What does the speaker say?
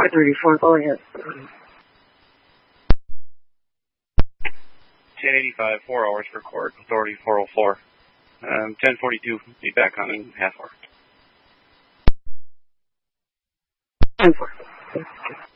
434, go ahead. 1085, 4 hours for court, authority 404. 1042, be back on in half hour. 10-4.